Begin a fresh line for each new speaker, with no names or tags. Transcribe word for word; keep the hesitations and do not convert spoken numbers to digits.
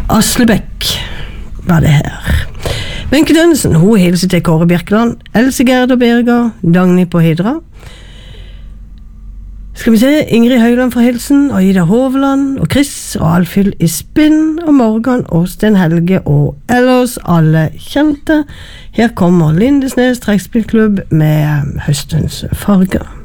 Aslebekk var det her. Wenche Dønnesen, hun hilser til Kåre Birkeland, Else Gerd og Birger, Dagny på Hydra. Skal vi se, Ingrid Høyland fra hilsen, og Ida Hovland, og Chris, og Alfhild i Spinn, og Morgan, og Sten Helge, og ellers alle kjente. Her kommer Lindesnes Trekkspillklubb med høstens farger.